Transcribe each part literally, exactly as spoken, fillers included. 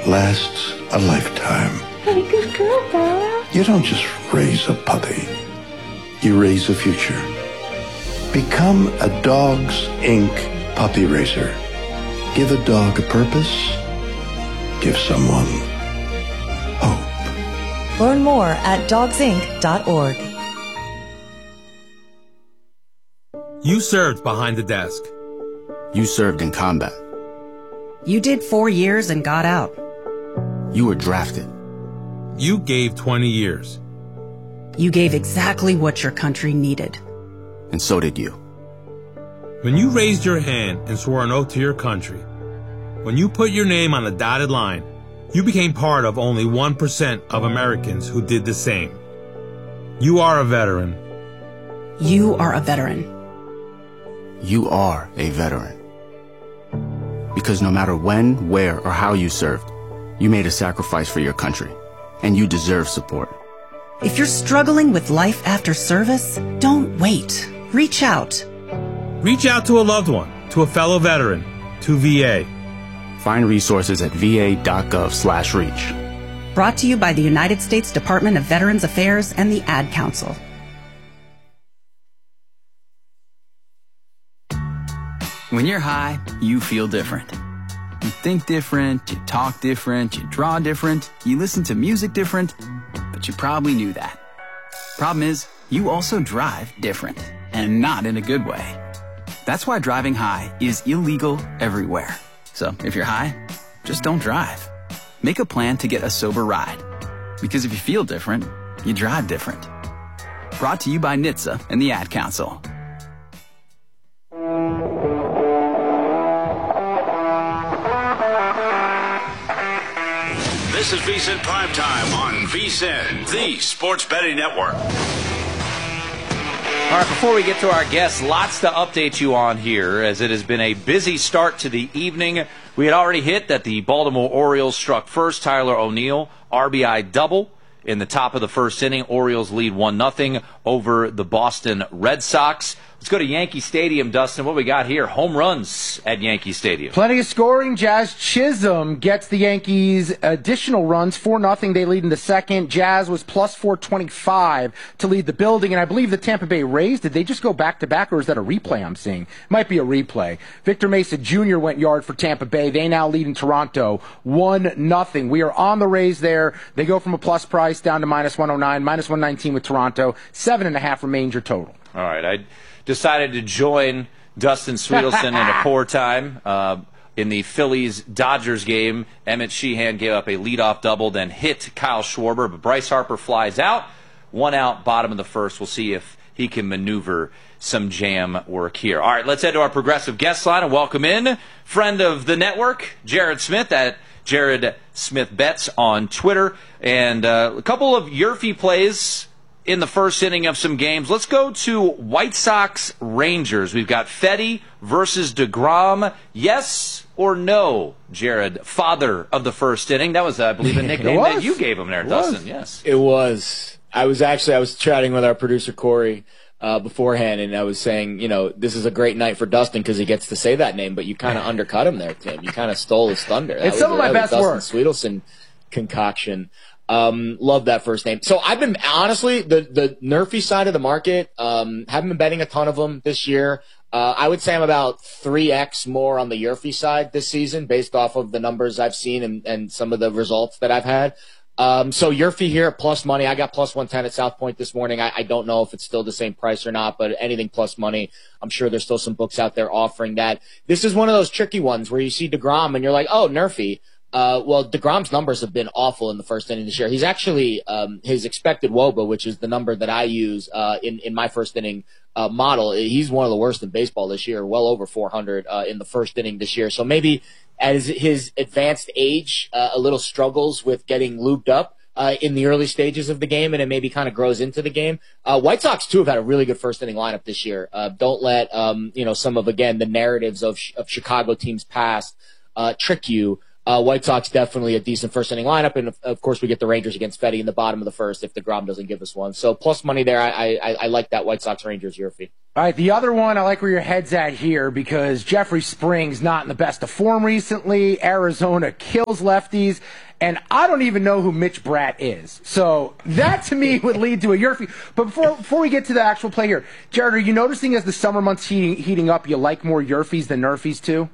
lasts a lifetime. Hey, good girl, Bella. You don't just raise a puppy. You raise a future. Become a Dogs, Incorporated puppy raiser. Give a dog a purpose. Give someone hope. Learn more at dogs inc dot org. You served behind the desk. You served in combat. You did four years and got out. You were drafted. You gave twenty years. You gave exactly what your country needed. And so did you. When you raised your hand and swore an oath to your country, when you put your name on a dotted line, you became part of only one percent of Americans who did the same. You are a veteran. You are a veteran. You are a veteran. Because no matter when, where, or how you served, you made a sacrifice for your country, and you deserve support. If you're struggling with life after service, don't wait. Reach out. Reach out to a loved one, to a fellow veteran, to V A. Find resources at v a dot gov slash reach. Brought to you by the United States Department of Veterans Affairs and the Ad Council. When you're high, you feel different. You think different, you talk different, you draw different, you listen to music different, but you probably knew that. Problem is, you also drive different, and not in a good way. That's why driving high is illegal everywhere. So if you're high, just don't drive. Make a plan to get a sober ride. Because if you feel different, you drive different. Brought to you by N H T S A and the Ad Council. This is VSiN Primetime on VSiN, the Sports Betting Network. All right, before we get to our guests, lots to update you on here, as it has been a busy start to the evening. We had already hit that the Baltimore Orioles struck first. Tyler O'Neill, R B I double in the top of the first inning. Orioles lead one nothing over the Boston Red Sox. Let's go to Yankee Stadium, Dustin. What we got here? Home runs at Yankee Stadium. Plenty of scoring. Jazz Chisholm gets the Yankees additional runs. four nothing. They lead in the second. Jazz was plus four twenty-five to lead the building. And I believe the Tampa Bay Rays, did they just go back-to-back, or is that a replay I'm seeing? Might be a replay. Victor Mesa Junior went yard for Tampa Bay. They now lead in Toronto one nothing. We are on the Rays there. They go from a plus price down to minus one oh nine, minus one nineteen with Toronto. Seven and a half remains your total. All right. I decided to join Dustin Sweetelson in a poor time. Uh, in the Phillies-Dodgers game, Emmett Sheehan gave up a leadoff double, then hit Kyle Schwarber, but Bryce Harper flies out. One out, bottom of the first. We'll see if he can maneuver some jam work here. All right, let's head to our progressive guest line and welcome in friend of the network, Jared Smith at Jared Smith Bets on Twitter. And uh, a couple of Yerfie plays in the first inning of some games. Let's go to White Sox Rangers. We've got Fedde versus DeGrom. Yes or no, Jared, father of the first inning? That was, I believe, a nickname that you gave him there, it Dustin. Was. Yes. It was. I was actually, I was chatting with our producer, Corey, uh, beforehand, and I was saying, you know, this is a great night for Dustin because he gets to say that name, but you kind of undercut him there, Tim. You kind of stole his thunder. That it's was, some of my best work. Dustin Sweetelson concoction. Um, love that first name. So I've been, honestly, the, the Nerfy side of the market, um, haven't been betting a ton of them this year. Uh, I would say I'm about three X more on the Yerfie side this season based off of the numbers I've seen and, and some of the results that I've had. Um, so Yerfie here at plus money. I got plus one ten at South Point this morning. I, I don't know if it's still the same price or not, but anything plus money, I'm sure there's still some books out there offering that. This is one of those tricky ones where you see DeGrom and you're like, oh, Nerfy. Uh, well, DeGrom's numbers have been awful in the first inning this year. He's actually, um, his expected W O B A, which is the number that I use, uh, in, in my first inning, uh, model. He's one of the worst in baseball this year, well over four hundred, uh, in the first inning this year. So maybe as his advanced age, uh, a little struggles with getting looped up, uh, in the early stages of the game, and it maybe kind of grows into the game. Uh, White Sox too have had a really good first inning lineup this year. Uh, don't let, um, you know, some of, again, the narratives of, of Chicago teams past, uh, trick you. Uh, White Sox definitely a decent first inning lineup, and of, of course we get the Rangers against Fetty in the bottom of the first if DeGrom doesn't give us one. So plus money there. I I, I like that White Sox Rangers Yurfie. All right, the other one, I like where your head's at here because Jeffrey Springs not in the best of form recently. Arizona kills lefties, and I don't even know who Mitch Bratt is. So that to me would lead to a Yurfie. But before before we get to the actual play here, Jared, are you noticing as the summer months heating, heating up, you like more Yurfies than Nerfies too?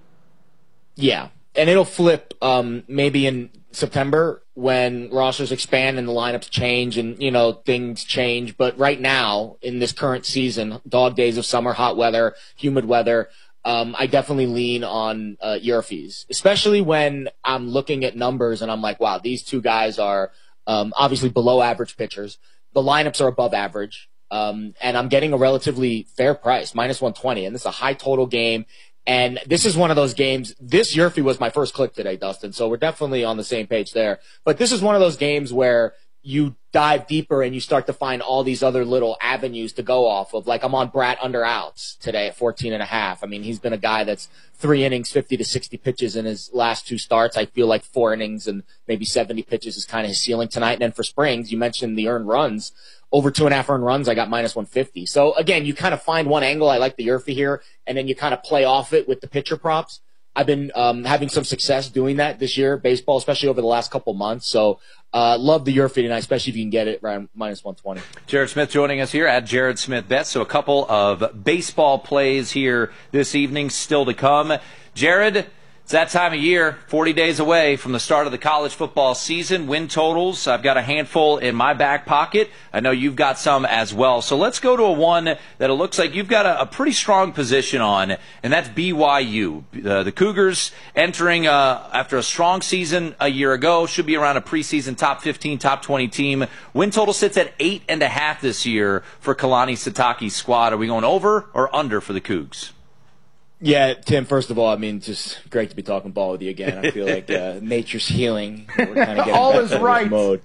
Yeah. And it'll flip um, maybe in September when rosters expand and the lineups change and, you know, things change. But right now, in this current season, dog days of summer, hot weather, humid weather, um, I definitely lean on uh, Yurfies, especially when I'm looking at numbers and I'm like, wow, these two guys are um, obviously below average pitchers. The lineups are above average. Um, and I'm getting a relatively fair price, minus one twenty. And this is a high total game. And this is one of those games. This Yurfie was my first click today, Dustin. So we're definitely on the same page there. But this is one of those games where you dive deeper and you start to find all these other little avenues to go off of. Like I'm on Bratt under outs today at fourteen and a half. I mean, he's been a guy that's three innings, fifty to sixty pitches in his last two starts. I feel like four innings and maybe seventy pitches is kind of his ceiling tonight. And then for Springs, you mentioned the earned runs. Over two and a half earned runs, I got minus one fifty. So again, you kind of find one angle. I like the Yurfie here, and then you kind of play off it with the pitcher props. I've been um, having some success doing that this year, baseball, especially over the last couple months. So uh, love the Yurfie tonight, especially if you can get it around minus one twenty. Jared Smith joining us here at Jared Smith Bets. So a couple of baseball plays here this evening still to come. Jared, it's that time of year, forty days away from the start of the college football season. Win totals, I've got a handful in my back pocket. I know you've got some as well. So let's go to a one that it looks like you've got a, a pretty strong position on, and that's B Y U. Uh, the Cougars entering uh, after a strong season a year ago, should be around a preseason top fifteen, top twenty team. Win total sits at eight and a half this year for Kalani Sitake's squad. Are we going over or under for the Cougs? Yeah, Tim, first of all, I mean, just great to be talking ball with you again. I feel like uh, nature's healing. We're kind of getting all back is to right. this mode.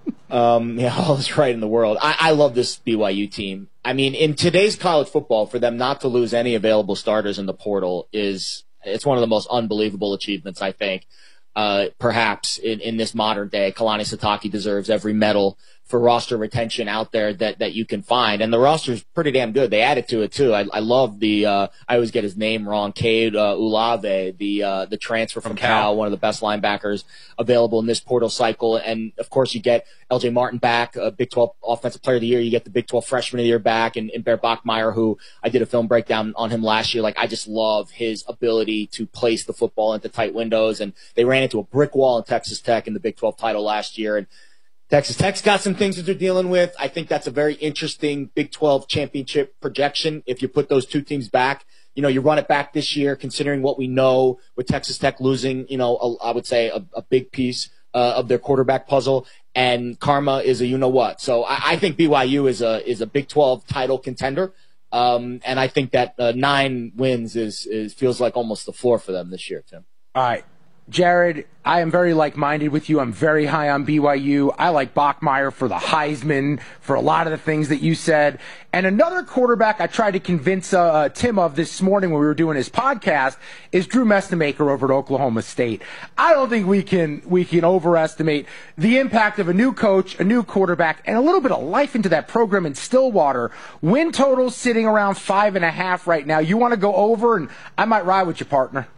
Um, yeah, all is right in the world. I, I love this B Y U team. I mean, in today's college football, for them not to lose any available starters in the portal is it's one of the most unbelievable achievements, I think, uh, perhaps in, in this modern day. Kalani Sitake deserves every medal for roster retention out there that, that you can find. And the roster's pretty damn good. They added to it, too. I, I love the, uh, I always get his name wrong, Cade uh, Ulave, the uh, the transfer from, from Cal, Cal, one of the best linebackers available in this portal cycle. And, of course, you get L J Martin back, uh, Big twelve Offensive Player of the Year. You get the Big twelve Freshman of the Year back, and, and Bear Bachmeier, who I did a film breakdown on him last year. Like, I just love his ability to place the football into tight windows. And they ran into a brick wall in Texas Tech in the Big twelve title last year. And Texas Tech's got some things that they're dealing with. I think that's a very interesting Big twelve championship projection if you put those two teams back. You know, you run it back this year, considering what we know with Texas Tech losing, you know, a, I would say a, a big piece uh, of their quarterback puzzle. And Karma is a you-know-what. So I, I think B Y U is a is a Big twelve title contender. Um, and I think that uh, nine wins is, is feels like almost the floor for them this year, Tim. All right. Jared, I am very like-minded with you. I'm very high on B Y U. I like Bachmeier for the Heisman, for a lot of the things that you said. And another quarterback I tried to convince uh, uh, Tim of this morning when we were doing his podcast is Drew Mestemaker over at Oklahoma State. I don't think we can we can overestimate the impact of a new coach, a new quarterback, and a little bit of life into that program in Stillwater. Win total sitting around five and a half right now. You want to go over, and I might ride with you, partner.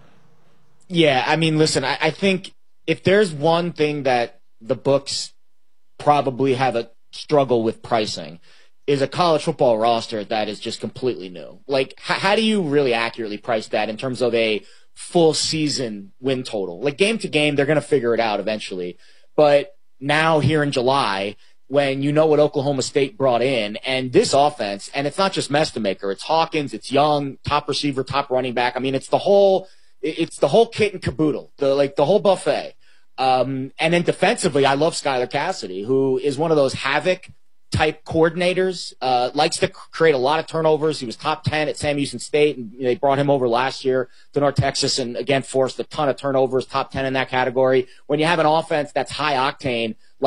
Yeah, I mean, listen, I, I think if there's one thing that the books probably have a struggle with pricing is a college football roster that is just completely new. Like, h- how do you really accurately price that in terms of a full season win total? Like, game to game, they're going to figure it out eventually. But now here in July, when you know what Oklahoma State brought in, and this offense, and it's not just Mestemaker, it's Hawkins, it's Young, top receiver, top running back. I mean, it's the whole... It's the whole kit and caboodle, the like the whole buffet. Um, and then defensively, I love Skylar Cassidy, who is one of those havoc type coordinators. Uh, likes to create a lot of turnovers. He was top ten at Sam Houston State, and they brought him over last year to North Texas, and again forced a ton of turnovers. Top ten in that category. When you have an offense that's high octane, like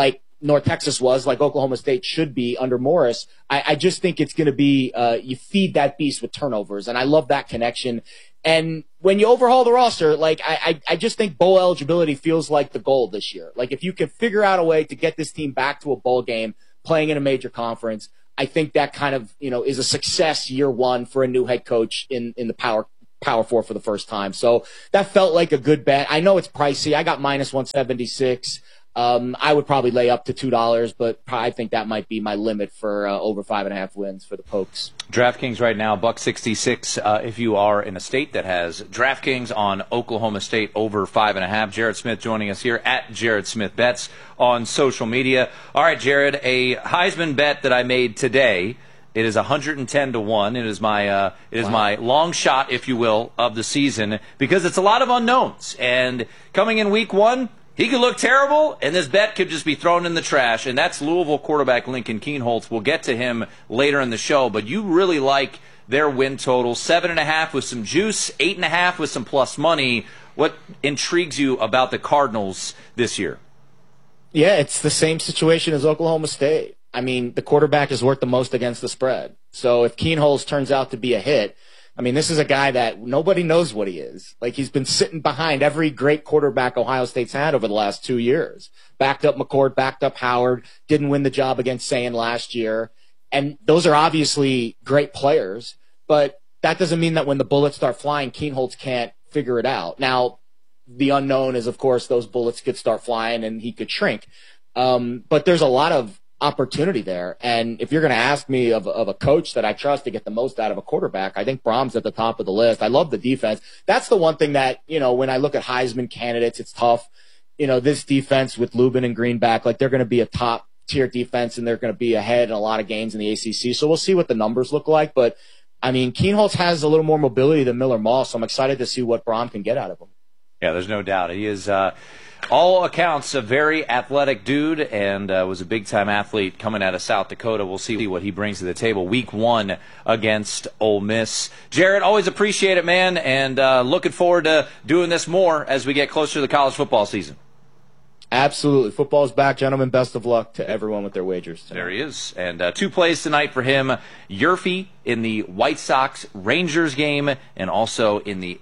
North Texas was, like Oklahoma State should be under Morris. I, I just think it's going to be, uh, you feed that beast with turnovers. And I love that connection. And when you overhaul the roster, like, I, I, I just think bowl eligibility feels like the goal this year. Like, if you can figure out a way to get this team back to a bowl game, playing in a major conference, I think that kind of, you know, is a success year one for a new head coach in, in the power, power four for the first time. So that felt like a good bet. I know it's pricey. I got minus one seventy-six. Um, I would probably lay up to two dollars, but I think that might be my limit for uh, over five and a half wins for the Pokes. DraftKings right now, buck sixty-six. Uh, if you are in a state that has DraftKings on Oklahoma State over five and a half. Jared Smith joining us here at Jared Smith Bets on social media. All right, Jared, a Heisman bet that I made today. It is one hundred ten to one. It is my uh, it is wow. my long shot, if you will, of the season because it's a lot of unknowns. And coming in week one, he could look terrible, and this bet could just be thrown in the trash, and that's Louisville quarterback Lincoln Kienholz. We'll get to him later in the show, but you really like their win total, seven and a half with some juice, eight and a half with some plus money. What intrigues you about the Cardinals this year? Yeah, it's the same situation as Oklahoma State. I mean, the quarterback is worth the most against the spread. So if Kienholz turns out to be a hit, I mean, this is a guy that nobody knows what he is. Like, he's been sitting behind every great quarterback Ohio State's had over the last two years. Backed up McCord, backed up Howard, didn't win the job against Sayin last year. And those are obviously great players, but that doesn't mean that when the bullets start flying, Kienholz can't figure it out. Now, the unknown is, of course, those bullets could start flying and he could shrink. Um, but there's a lot of opportunity there. And if you're going to ask me of, of a coach that I trust to get the most out of a quarterback, I think Brom's at the top of the list. I love the defense. That's the one thing that, you know, when I look at Heisman candidates, it's tough. You know, this defense with Lubin and Greenback, like, they're going to be a top tier defense and they're going to be ahead in a lot of games in the A C C. So we'll see what the numbers look like. But I mean, Kienholz has a little more mobility than Miller Moss. So I'm excited to see what Brom can get out of him. Yeah, there's no doubt. He is, uh, all accounts, a very athletic dude and uh, was a big-time athlete coming out of South Dakota. We'll see what he brings to the table week one against Ole Miss. Jared, always appreciate it, man, and uh, looking forward to doing this more as we get closer to the college football season. Absolutely. Football's back, gentlemen. Best of luck to everyone with their wagers tonight. There he is. And uh, two plays tonight for him. Yurfie in the White Sox-Rangers game and also in the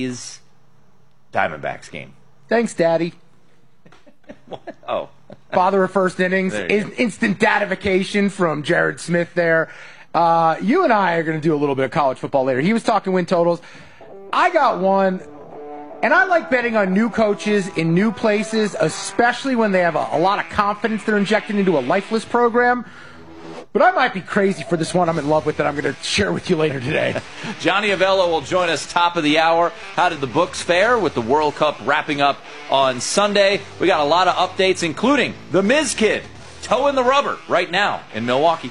A's-Diamondbacks game. Thanks, Daddy. What? Oh. Father of first innings. In- instant datification from Jared Smith there. Uh, you and I are going to do a little bit of college football later. He was talking win totals. I got one, and I like betting on new coaches in new places, especially when they have a, a lot of confidence they're injecting into a lifeless program. But I might be crazy for this one I'm in love with that I'm going to share with you later today. Johnny Avello will join us top of the hour. How did the books fare with the World Cup wrapping up on Sunday? We got a lot of updates, including the Miz Kid toeing the rubber right now in Milwaukee.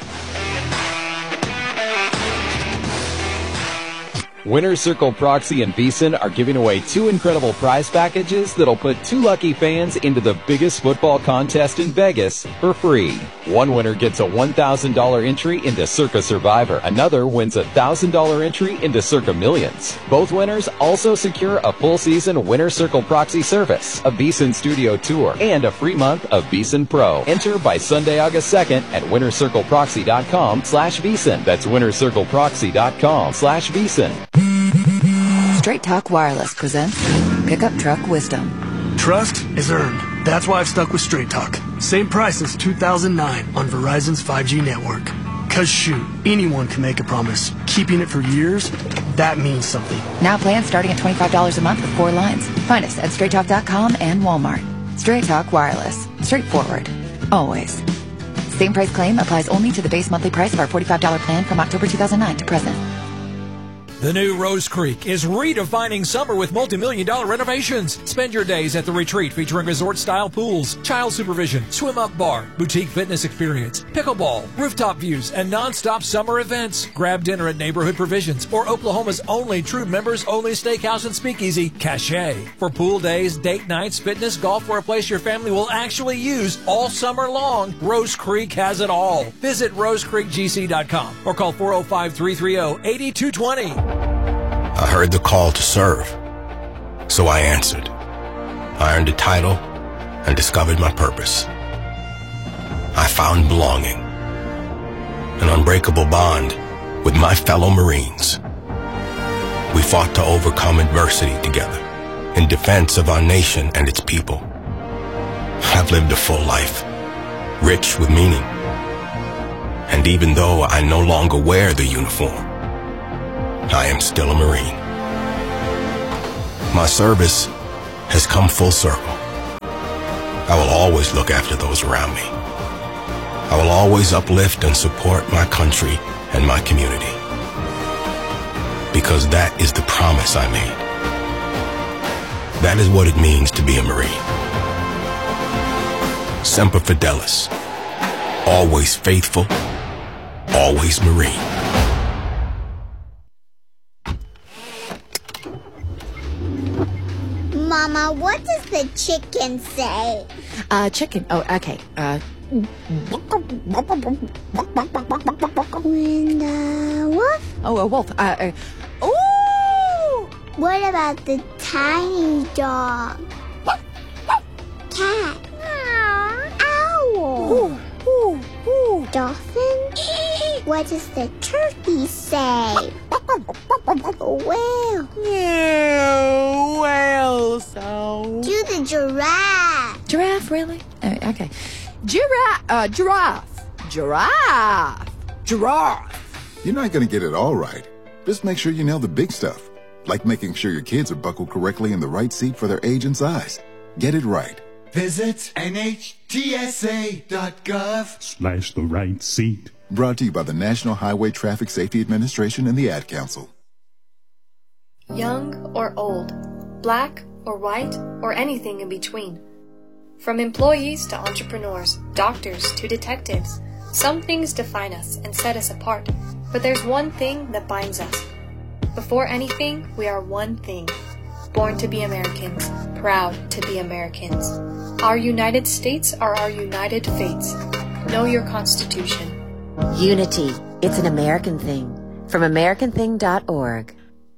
Winner Circle Proxy and VSiN are giving away two incredible prize packages that'll put two lucky fans into the biggest football contest in Vegas for free. One winner gets a one thousand dollars entry into Circa Survivor. Another wins a one thousand dollars entry into Circa Millions. Both winners also secure a full season Winner Circle Proxy service, a VSiN studio tour, and a free month of VSiN Pro. Enter by Sunday, August second at winnercircleproxy.com slash VSiN. That's winnercircleproxy.com slash VSiN. Straight Talk Wireless presents Pickup Truck Wisdom. Trust is earned. That's why I've stuck with Straight Talk. Same price since two thousand nine on Verizon's five G network. Cause shoot, anyone can make a promise. Keeping it for years, that means something. Now plans starting at twenty-five dollars a month with four lines. Find us at straight talk dot com and Walmart. Straight Talk Wireless. Straightforward. Always. Same price claim applies only to the base monthly price of our forty-five dollars plan from October two thousand nine to present. The new Rose Creek is redefining summer with multi-million dollar renovations. Spend your days at the retreat featuring resort-style pools, child supervision, swim-up bar, boutique fitness experience, pickleball, rooftop views, and non-stop summer events. Grab dinner at Neighborhood Provisions or Oklahoma's only true members-only steakhouse and speakeasy, Cache. For pool days, date nights, fitness, golf, or a place your family will actually use all summer long, Rose Creek has it all. Visit rose creek g c dot com or call four oh five, three three oh, eight two two oh. I heard the call to serve, so I answered. I earned a title and discovered my purpose. I found belonging, an unbreakable bond with my fellow Marines. We fought to overcome adversity together in defense of our nation and its people. I've lived a full life, rich with meaning. And even though I no longer wear the uniform, I am still a Marine. My service has come full circle. I will always look after those around me. I will always uplift and support my country and my community. Because that is the promise I made. That is what it means to be a Marine. Semper Fidelis. Always faithful. Always Marine. Mama, what does the chicken say? Uh, chicken. Oh, okay. Uh. And, uh, wolf? Oh, a wolf. Uh, uh, ooh! What about the tiny dog? Cat? Owl? Ooh, ooh, ooh. Dolphin? What does the turkey say? Whale? Yeah, whale sound. Do the giraffe. Giraffe, really? Uh, okay. Giraffe, uh, giraffe, giraffe, giraffe. You're not going to get it all right. Just make sure you nail the big stuff, like making sure your kids are buckled correctly in the right seat for their age and size. Get it right. Visit N H T S A dot gov slash the right seat. Brought to you by the National Highway Traffic Safety Administration and the Ad Council. Young or old, black or white, or anything in between. From employees to entrepreneurs, doctors to detectives, some things define us and set us apart, but there's one thing that binds us. Before anything, we are one thing. Born to be Americans, proud to be Americans. Our United States are our united fates. Know your Constitution. Unity. It's an American thing. From American thing dot org.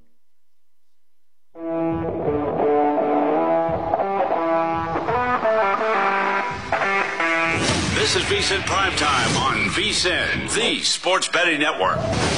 This is VSiN Primetime on VSiN, the Sports Betting Network.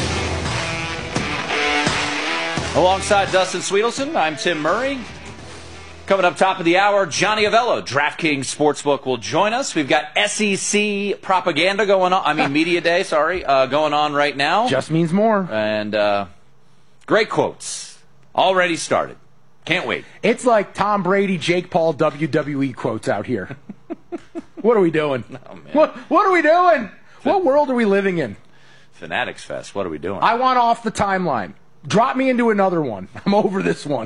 Alongside Dustin Sweetelson, I'm Tim Murray. Coming up top of the hour, Johnny Avello, DraftKings Sportsbook, will join us. We've got S E C propaganda going on. I mean, Media Day, sorry, uh, going on right now. Just means more. And uh, great quotes. Already started. Can't wait. It's like Tom Brady, Jake Paul, W W E quotes out here. What are we doing? Oh, man. What, what are we doing? What world are we living in? Fanatics Fest. What are we doing? I want off the timeline. Drop me into another one. I'm over this one.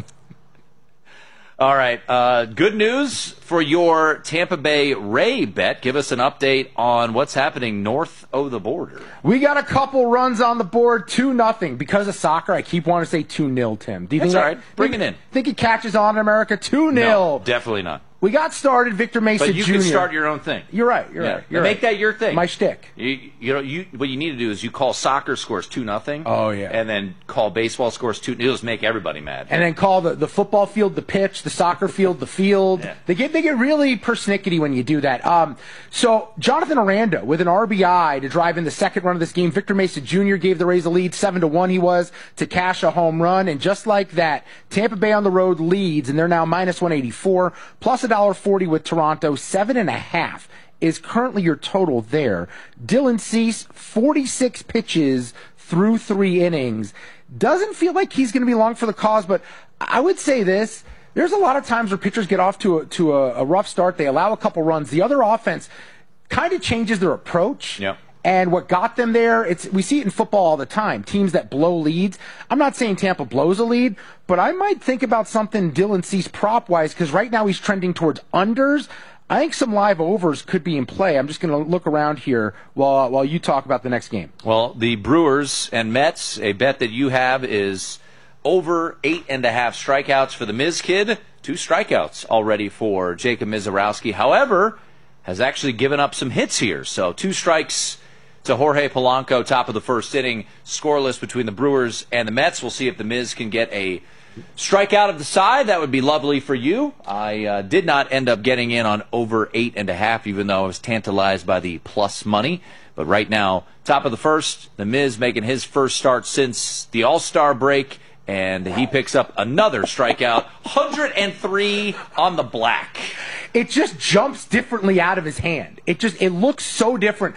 All right. Uh, good news for your Tampa Bay Ray bet. Give us an update on what's happening north of the border. We got a couple runs on the board, two nothing. Because of soccer, I keep wanting to say two nil, Tim. Do you That's think all right. that, Bring think, it in. Think it catches on in America? two nil. No, definitely not. We got started. Victor Mesa But you Junior can start your own thing. You're right. You're Yeah. right. You're Make right. that your thing. My shtick. You, you know, you what you need to do is you call soccer scores two nothing. Oh yeah. And then call baseball scores two. It'll just make everybody mad. And then call the, the football field the pitch, the soccer field the field. Yeah. They get they get really persnickety when you do that. Um, so Jonathan Aranda with an R B I to drive in the second run of this game. Victor Mesa Junior gave the Rays a lead, seven to one. He was to cash a home run, and just like that, Tampa Bay on the road leads, and they're now minus one eighty four, plus a dollar forty with Toronto. Seven and a half is currently your total there. Dylan Cease, forty-six pitches through three innings. Doesn't feel like he's going to be long for the cause, but I would say this. There's a lot of times where pitchers get off to a, to a, a rough start. They allow a couple runs. The other offense kind of changes their approach. Yep. And what got them there, it's we see it in football all the time, teams that blow leads. I'm not saying Tampa blows a lead, but I might think about something Dylan Cease prop-wise, because right now he's trending towards unders. I think some live overs could be in play. I'm just going to look around here while while you talk about the next game. Well, the Brewers and Mets, a bet that you have is over eight and a half strikeouts for the Miz Kid. Two strikeouts already for Jacob Mizorowski. However, has actually given up some hits here. So two strikes to Jorge Polanco, top of the first inning. Scoreless between the Brewers and the Mets. We'll see if the Miz can get a strikeout of the side, that would be lovely for you. I uh, did not end up getting in on over eight and a half, even though I was tantalized by the plus money. But right now, top of the first, The Miz making his first start since the All-Star break, and he picks up another strikeout, one hundred three on the black. It just jumps differently out of his hand. It just it looks so different.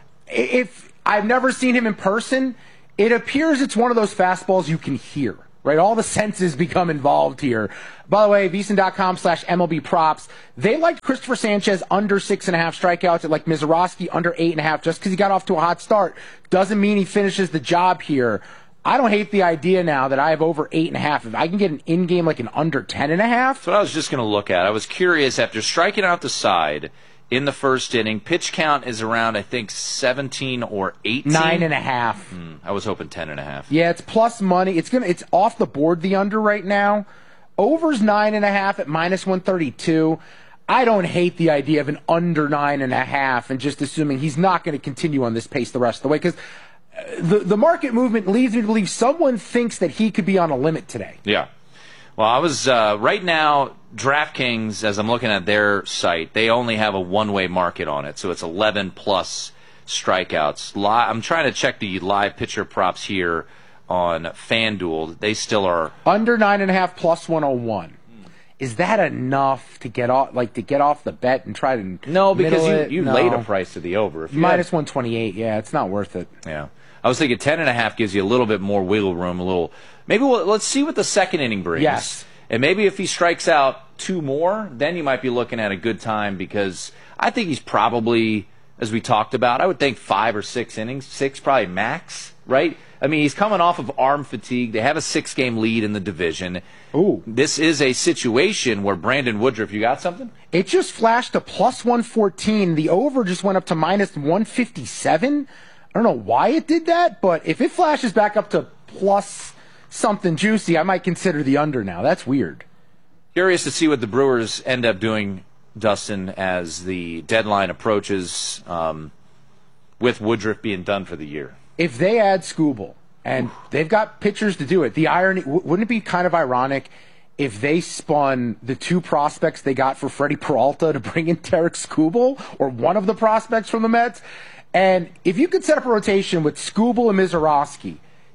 If I've never seen him in person, it appears it's one of those fastballs you can hear. Right, all the senses become involved here. By the way, VSiN.com slash MLB props. They liked Christopher Sanchez under six and a half strikeouts. They like Mizorowski under eight and a half. Just because he got off to a hot start doesn't mean he finishes the job here. I don't hate the idea now that I have over eight and a half. If I can get an in game like an under ten and a half, that's what I was just going to look at. I was curious after striking out the side in the first inning. Pitch count is around, I think, seventeen or eighteen. Nine and a half. Hmm, I was hoping ten and a half. Yeah, it's plus money. It's gonna. It's off the board, the under right now. Over's nine and a half at minus one thirty-two. I don't hate the idea of an under nine and a half and just assuming he's not going to continue on this pace the rest of the way, because the, the market movement leads me to believe someone thinks that he could be on a limit today. Yeah. Well, I was, uh, right now, DraftKings, as I'm looking at their site, they only have a one-way market on it, so it's eleven plus strikeouts. Li- I'm trying to check the live pitcher props here on FanDuel. They still are under nine and a half plus one oh one. Is that enough to get off, like to get off the bet and try to no? Because you, it? you no. laid a price to the over. If you minus had, one twenty-eight. Yeah, it's not worth it. Yeah, I was thinking ten and a half gives you a little bit more wiggle room. A little maybe. We'll, let's see what the second inning brings. Yes, and maybe if he strikes out two more, then you might be looking at a good time, because I think he's probably, as we talked about, I would think five or six innings, six probably max, right? I mean, he's coming off of arm fatigue. They have a six-game lead in the division. Ooh. This is a situation where Brandon Woodruff, you got something? It just flashed to plus one fourteen. The over just went up to minus one fifty-seven. I don't know why it did that, but if it flashes back up to plus something juicy, I might consider the under now. That's weird. Curious to see what the Brewers end up doing, Dustin, as the deadline approaches, um, with Woodruff being done for the year. If they add Skubal, and they've got pitchers to do it, the irony, wouldn't it be kind of ironic if they spun the two prospects they got for Freddie Peralta to bring in Tarik Skubal, or one of the prospects from the Mets? And if you could set up a rotation with Skubal and Mizorowski,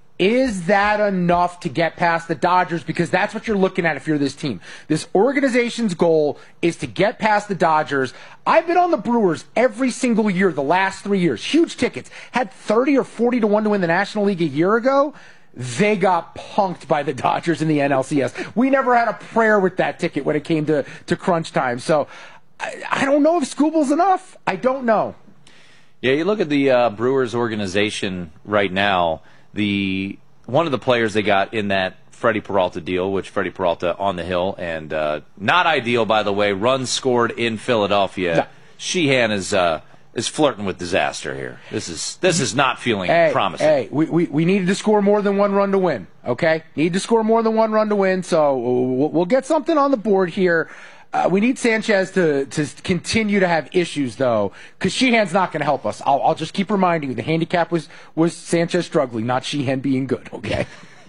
is that enough to get past the Dodgers? Because that's what you're looking at if you're this team. This organization's goal is to get past the Dodgers. I've been on the Brewers every single year the last three years. Huge tickets. Had thirty or forty to one to win the National League a year ago. They got punked by the Dodgers in the N L C S. We never had a prayer with that ticket when it came to, to crunch time. So I, I don't know if Skubal's enough. I don't know. Yeah, you look at the uh, Brewers organization right now. The one of the players they got in that Freddie Peralta deal, which Freddie Peralta on the hill, and uh, not ideal, by the way, runs scored in Philadelphia. No. Sheehan is uh, is flirting with disaster here. This is this is not feeling hey, promising. Hey, we, we we needed to score more than one run to win. Okay, need to score more than one run to win. So we'll, we'll get something on the board here. Uh, we need Sanchez to, to continue to have issues, though, because Sheehan's not going to help us. I'll, I'll just keep reminding you, the handicap was, was Sanchez struggling, not Sheehan being good, okay?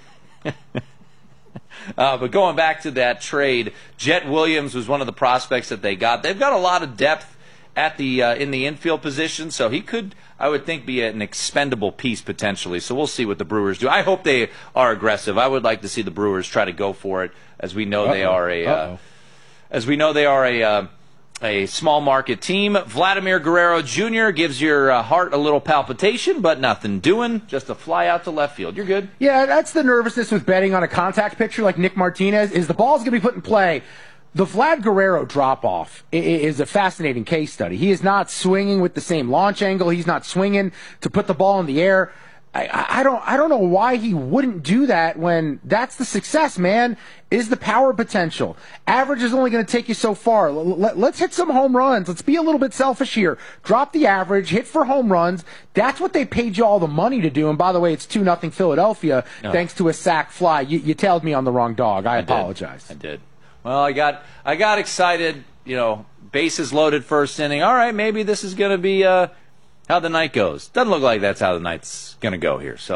uh, but going back to that trade, Jet Williams was one of the prospects that they got. They've got a lot of depth at the uh, in the infield position, so he could, I would think, be an expendable piece potentially. So we'll see what the Brewers do. I hope they are aggressive. I would like to see the Brewers try to go for it, as we know Uh-oh. they are a... Uh, As we know, they are a uh, a small market team. Vladimir Guerrero Junior gives your uh, heart a little palpitation, but nothing doing. Just a fly out to left field. You're good. Yeah, that's the nervousness with betting on a contact pitcher like Nick Martinez, is the ball's going to be put in play. The Vlad Guerrero drop-off is a fascinating case study. He is not swinging with the same launch angle. He's not swinging to put the ball in the air. I, I don't I don't know why he wouldn't do that when that's the success, man, is the power potential. Average is only going to take you so far. Let, let's hit some home runs. Let's be a little bit selfish here. Drop the average, hit for home runs. That's what they paid you all the money to do. And by the way, it's two nothing Philadelphia, no. thanks to a sac fly. You, you tailed me on the wrong dog. I, I apologize. Did. I did. Well, I got I got excited, you know, bases loaded first inning. All right, maybe this is going to be uh, how the night goes. Doesn't look like that's how the night's going to go here. So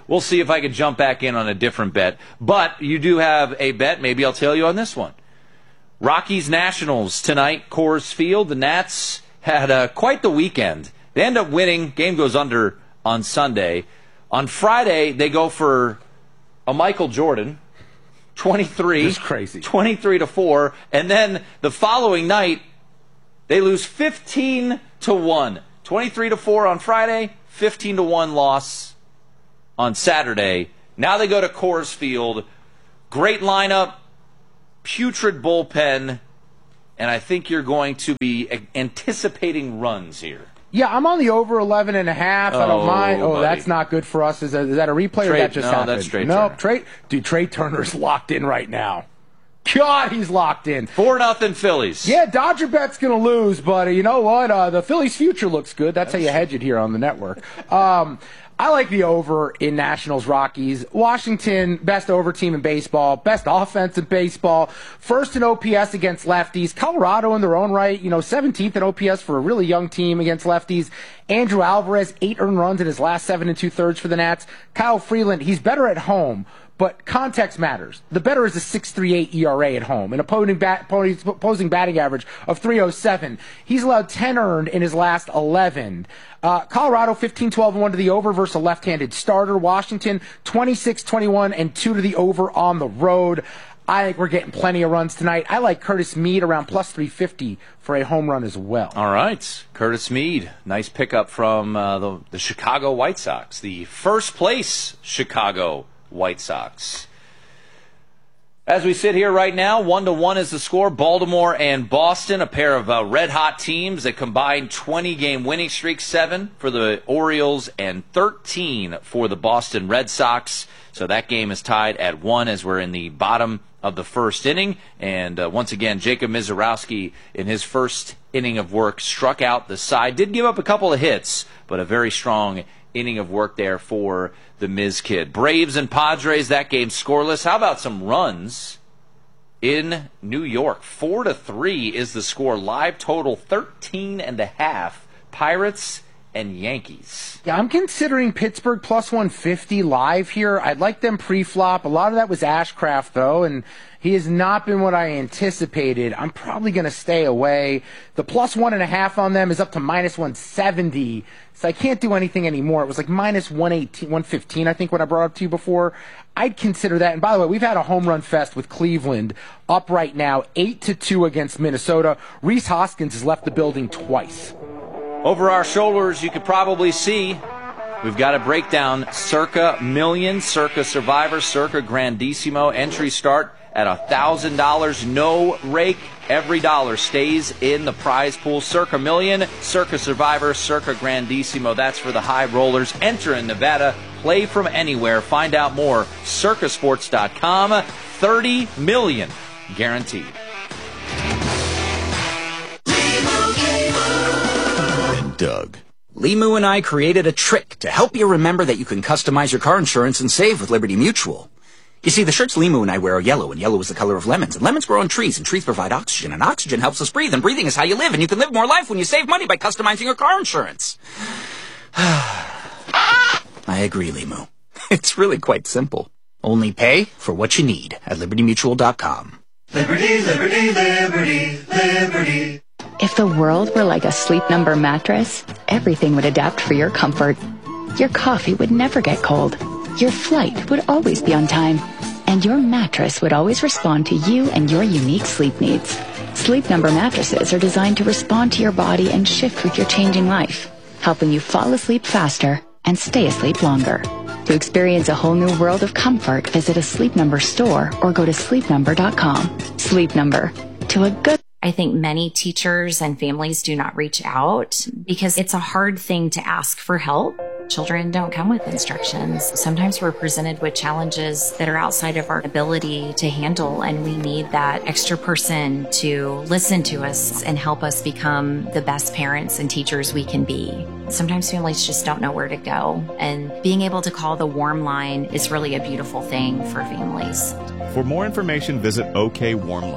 we'll see if I can jump back in on a different bet. But you do have a bet. Maybe I'll tell you on this one. Rockies Nationals tonight, Coors Field. The Nats had uh, quite the weekend. They end up winning. Game goes under on Sunday. On Friday, they go for a Michael Jordan, twenty-three. That's crazy. twenty-three to four. And then the following night, they lose fifteen to one. twenty-three to four on Friday, fifteen to one loss on Saturday. Now they go to Coors Field. Great lineup, putrid bullpen, and I think you're going to be anticipating runs here. Yeah, I'm on the over eleven and a half. I don't Oh, mind. Oh, buddy. that's not good for us. Is that, is that a replay Trey- or that just no, happened? that's Trey no, Turner. Trey, dude, Trey Turner's locked in right now. God, he's locked in. Four nothing Phillies. Yeah, Dodger bet's going to lose, but you know what? Uh, the Phillies' future looks good. That's, that's how you hedge it here on the network. Um, I like the over in Nationals Rockies. Washington, best over team in baseball, best offense in baseball, first in O P S against lefties. Colorado in their own right, you know, seventeenth in O P S for a really young team against lefties. Andrew Alvarez, eight earned runs in his last seven and two thirds for the Nats. Kyle Freeland, he's better at home. But context matters. The better is a six point three eight E R A at home, an opposing, bat, opposing batting average of three oh seven. He's allowed ten earned in his last eleven. Uh, Colorado fifteen twelve and one to the over versus a left-handed starter. Washington twenty-six twenty-one and two to the over on the road. I think we're getting plenty of runs tonight. I like Curtis Mead around plus three fifty for a home run as well. All right. Curtis Mead. Nice pickup from uh, the, the Chicago White Sox. The first place Chicago White Sox. As we sit here right now, one to one is the score. Baltimore and Boston, a pair of uh, red-hot teams that combined twenty-game winning streak, seven for the Orioles and thirteen for the Boston Red Sox. So that game is tied at one as we're in the bottom of the first inning. And uh, once again, Jacob Mizorowski in his first inning of work struck out the side. Did give up a couple of hits, but a very strong inning of work there for the Miz Kid. Braves and Padres, that game scoreless. How about some runs in New York? Four to three is the score. Live total thirteen and a half. Pirates and Yankees. Yeah, I'm considering Pittsburgh plus one fifty live here. I'd like them pre-flop. A lot of that was Ashcraft, though, and he has not been what I anticipated. I'm probably going to stay away. The plus one and a half on them is up to minus one seventy, so I can't do anything anymore. It was like minus one eighteen, one fifteen, I think, when I brought it up to you before. I'd consider that. And by the way, we've had a home run fest with Cleveland up right now, eight to two against Minnesota. Rhys Hoskins has left the building twice. Over our shoulders, you could probably see we've got a breakdown. Circa Million, Circa Survivor, Circa Grandissimo. Entry start at one thousand dollars. No rake. Every dollar stays in the prize pool. Circa Million, Circa Survivor, Circa Grandissimo. That's for the high rollers. Enter in Nevada. Play from anywhere. Find out more. circa sports dot com. thirty million guaranteed. Doug. Limu and I created a trick to help you remember that you can customize your car insurance and save with Liberty Mutual. You see, the shirts Limu and I wear are yellow, and yellow is the color of lemons, and lemons grow on trees, and trees provide oxygen, and oxygen helps us breathe, and breathing is how you live, and you can live more life when you save money by customizing your car insurance. I agree, Limu. It's really quite simple. Only pay for what you need at liberty mutual dot com. Liberty, liberty, liberty, liberty. If the world were like a Sleep Number mattress, everything would adapt for your comfort. Your coffee would never get cold. Your flight would always be on time. And your mattress would always respond to you and your unique sleep needs. Sleep Number mattresses are designed to respond to your body and shift with your changing life, helping you fall asleep faster and stay asleep longer. To experience a whole new world of comfort, visit a Sleep Number store or go to sleep number dot com. Sleep Number. To a good I think many teachers and families do not reach out because it's a hard thing to ask for help. Children don't come with instructions. Sometimes we're presented with challenges that are outside of our ability to handle, and we need that extra person to listen to us and help us become the best parents and teachers we can be. Sometimes families just don't know where to go, and being able to call the warm line is really a beautiful thing for families. For more information, visit OK Warm Line.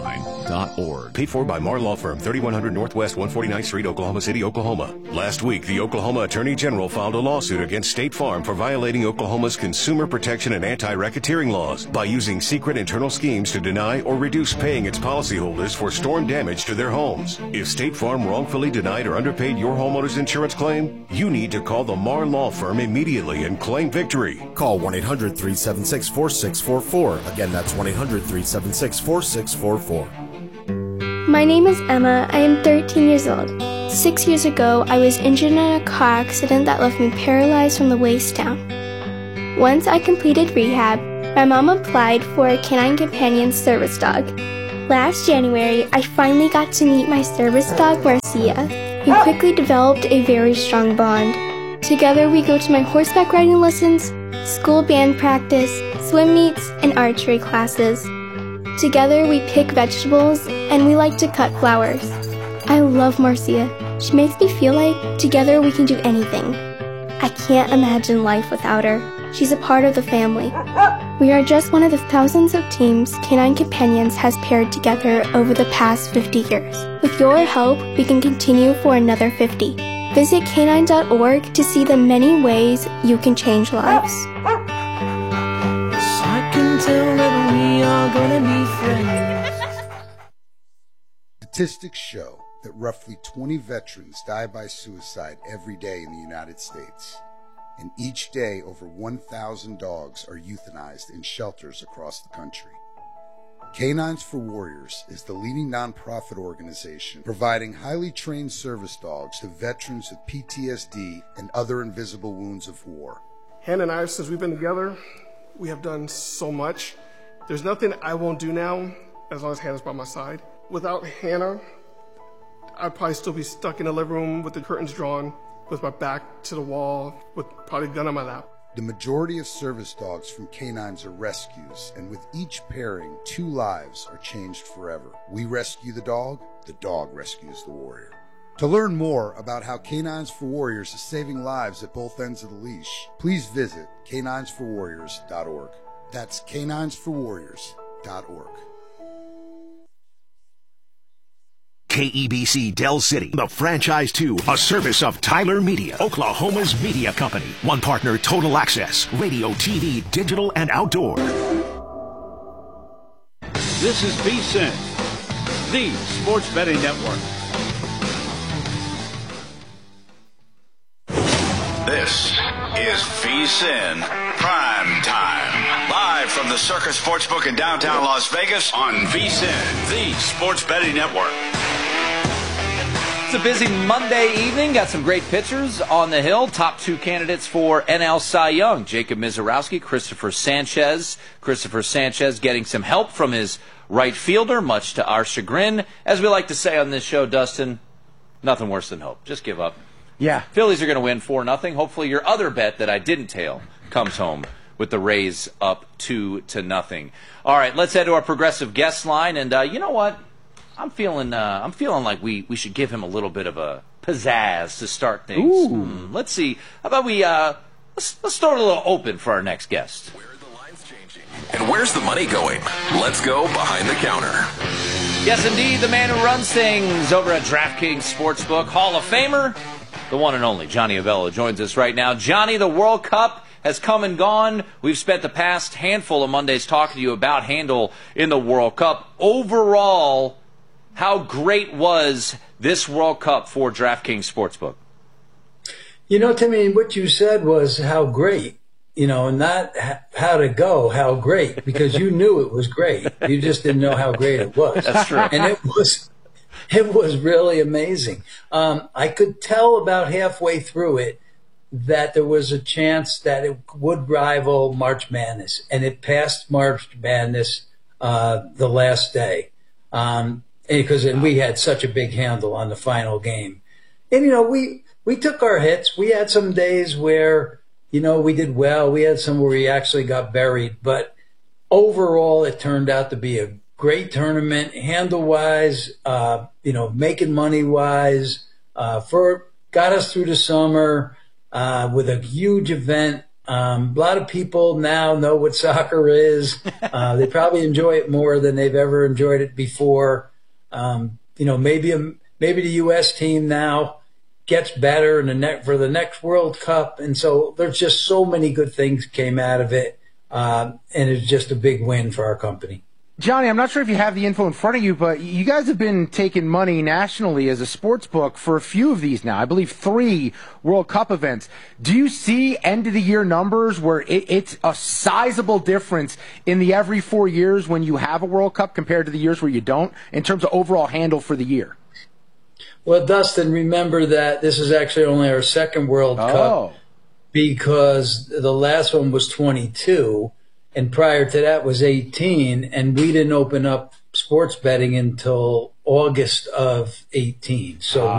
dot org. Paid for by Marr Law Firm, thirty-one hundred Northwest one forty-ninth Street, Oklahoma City, Oklahoma. Last week, the Oklahoma Attorney General filed a lawsuit against State Farm for violating Oklahoma's consumer protection and anti-racketeering laws by using secret internal schemes to deny or reduce paying its policyholders for storm damage to their homes. If State Farm wrongfully denied or underpaid your homeowner's insurance claim, you need to call the Marr Law Firm immediately and claim victory. Call one eight hundred three seven six four six four four. Again, that's one eight hundred three seven six four six four four. My name is Emma. I am thirteen years old. Six years ago, I was injured in a car accident that left me paralyzed from the waist down. Once I completed rehab, my mom applied for a Canine Companion service dog. Last January, I finally got to meet my service dog, Marcia. We quickly developed a very strong bond. Together, we go to my horseback riding lessons, school band practice, swim meets, and archery classes. Together, we pick vegetables, and we like to cut flowers. I love Marcia. She makes me feel like together we can do anything. I can't imagine life without her. She's a part of the family. We are just one of the thousands of teams Canine Companions has paired together over the past fifty years. With your help, we can continue for another fifty. Visit canine dot org to see the many ways you can change lives. I can tell that we are gonna be friends. Statistics show that roughly twenty veterans die by suicide every day in the United States. And each day, over one thousand dogs are euthanized in shelters across the country. Canines for Warriors is the leading nonprofit organization providing highly trained service dogs to veterans with P T S D and other invisible wounds of war. Hannah and I, since we've been together, we have done so much. There's nothing I won't do now as long as Hannah's by my side. Without Hannah, I'd probably still be stuck in the living room with the curtains drawn, with my back to the wall, with probably a gun on my lap. The majority of service dogs from canines are rescues, and with each pairing, two lives are changed forever. We rescue the dog, the dog rescues the warrior. To learn more about how Canines for Warriors is saving lives at both ends of the leash, please visit canines for warriors dot org. That's canines for warriors dot org. K E B C Del City, the franchise two, a service of Tyler Media, Oklahoma's media company. One partner, Total Access, radio, T V, digital, and outdoor. This is V S I N, the Sports Betting Network. This is V S I N Prime Time. Live from the Circus Sportsbook in downtown Las Vegas on V S I N, the Sports Betting Network. It's a busy Monday evening. Got some great pitchers on the hill. Top two candidates for N L Cy Young. Jacob Misiorowski, Christopher Sanchez. Christopher Sanchez getting some help from his right fielder, much to our chagrin. As we like to say on this show, Dustin, nothing worse than hope. Just give up. Yeah. Phillies are going to win four nothing. Hopefully your other bet that I didn't tail comes home with the Rays up two to nothing. All right, let's head to our progressive guest line. And uh, you know what? I'm feeling uh, I'm feeling like we, we should give him a little bit of a pizzazz to start things. Ooh. Hmm, let's see. How about we uh, let's, let's start a little open for our next guest. And where's the money going? Let's go behind the counter. Yes, indeed, the man who runs things over at DraftKings Sportsbook, Hall of Famer, the one and only Johnny Avello joins us right now. Johnny, the World Cup has come and gone. We've spent the past handful of Mondays talking to you about handle in the World Cup. Overall, how great was this World Cup for DraftKings Sportsbook? You know, Timmy, what you said was how great, you know, not how to go, how great, because you knew it was great. You just didn't know how great it was. That's true. And it was, it was really amazing. Um, I could tell about halfway through it that there was a chance that it would rival March Madness, and it passed March Madness uh, the last day. Um, because and we had such a big handle on the final game. And, you know, we, we took our hits. We had some days where, you know, we did well. We had some where we actually got buried. But overall, it turned out to be a great tournament, handle-wise, uh, you know, making money-wise, uh, for got us through the summer uh, with a huge event. Um, a lot of people now know what soccer is. Uh, they probably enjoy it more than they've ever enjoyed it before. Um, you know, maybe a, maybe the U S team now gets better in the ne- for the next World Cup. And so there's just so many good things came out of it. Uh, and it's just a big win for our company. Johnny, I'm not sure if you have the info in front of you, but you guys have been taking money nationally as a sports book for a few of these now. I believe three World Cup events. Do you see end of the year numbers where it, it's a sizable difference in the every four years when you have a World Cup compared to the years where you don't in terms of overall handle for the year? Well, Dustin, remember that this is actually only our second World Oh. Cup because the last one was twenty-two. And prior to that was eighteen, and we didn't open up sports betting until August of eighteen. So